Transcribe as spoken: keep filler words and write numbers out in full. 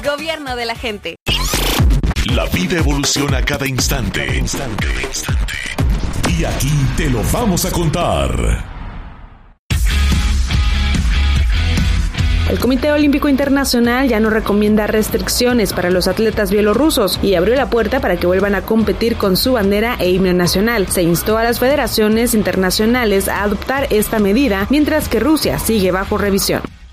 Gobierno de la gente. La vida evoluciona cada instante. Instante, instante. Y aquí te lo vamos a contar. El Comité Olímpico Internacional ya no recomienda restricciones para los atletas bielorrusos y abrió la puerta para que vuelvan a competir con su bandera e himno nacional. Se instó a las federaciones internacionales a adoptar esta medida, mientras que Rusia sigue bajo revisión.